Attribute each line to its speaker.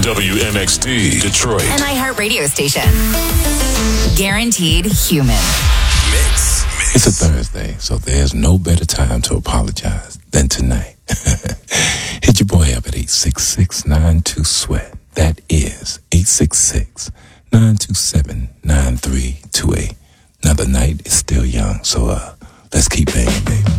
Speaker 1: WMXD, Detroit.
Speaker 2: An iHeart radio station. Guaranteed human.
Speaker 1: Mix.
Speaker 3: It's a Thursday, so there's no better time to apologize than tonight. Hit your boy up at 866-92-SWEAT. That is 866-927-9328. Now the night is still young, so let's keep banging, baby.